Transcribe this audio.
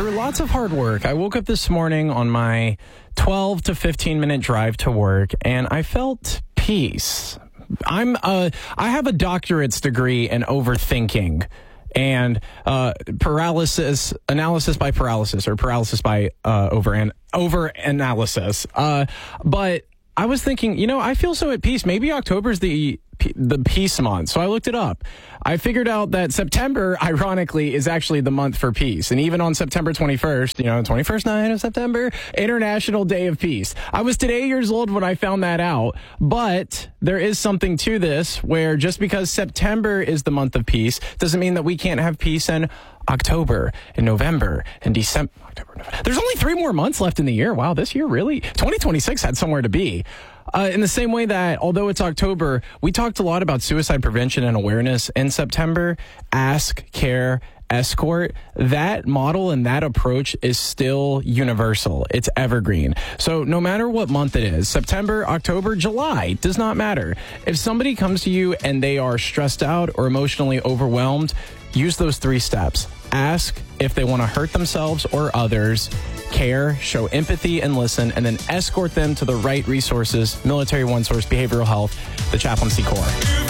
Through lots of hard work, I woke up this morning on my 12 to 15 minute drive to work, and I felt peace. I have a doctorate's degree in overthinking and analysis by paralysis, or paralysis by over-analysis. But I was thinking, I feel so at peace. Maybe October's the peace month. So I looked it up. I figured out that September, ironically, is actually the month for peace. And even on September 21st, 21st night of September, International Day of Peace. I was today years old when I found that out. But there is something to this where just because September is the month of peace doesn't mean that we can't have peace in October and November and December. There's only 3 more months left in the year. Wow, this year really? 2026 had somewhere to be. In the same way that, although it's October, we talked a lot about suicide prevention and awareness in September. Ask, care, escort. That model and that approach is still universal. It's evergreen. So no matter what month it is, September, October, July, does not matter. If somebody comes to you and they are stressed out or emotionally overwhelmed, use those 3 steps. Ask if they want to hurt themselves or others. Care, show empathy and listen, and then escort them to the right resources. Military OneSource, behavioral health, the Chaplaincy Corps.